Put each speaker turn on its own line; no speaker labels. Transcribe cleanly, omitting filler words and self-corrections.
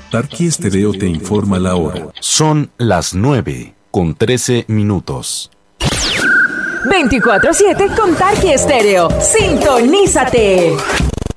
Tarqui Estéreo te informa la hora.
Son las 9:13.
24/7 con Tarqui Estéreo. Sintonízate.